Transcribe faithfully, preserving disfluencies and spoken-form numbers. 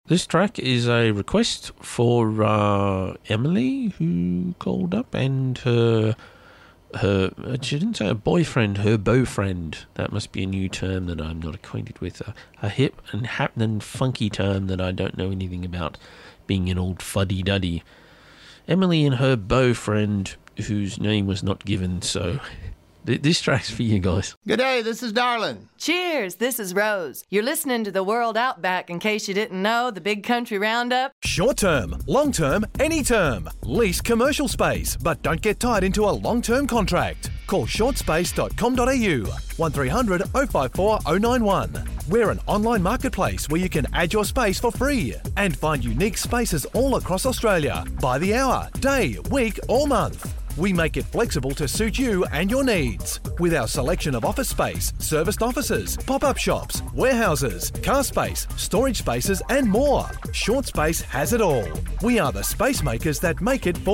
This track is a request for uh, Emily, who called up, and her, her, she didn't say a boyfriend, her beau-friend. That must be a new term that I'm not acquainted with. A, a hip and happening funky term that I don't know anything about, being an old fuddy-duddy. Emily and her beau-friend, whose name was not given, so th- this track's for you guys. Good day, this is Darlin. Cheers, this is Rose. You're listening to The World Outback. In case you didn't know, the Big Country Roundup. Short term, long term, any term. Lease commercial space, but don't get tied into a long-term contract. Call short space dot com dot a u, one three hundred oh five four oh nine one. We're an online marketplace where you can add your space for free and find unique spaces all across Australia by the hour, day, week or month. We make it flexible to suit you and your needs. With our selection of office space, serviced offices, pop-up shops, warehouses, car space, storage spaces and more. Short Space has it all. We are the space makers that make it for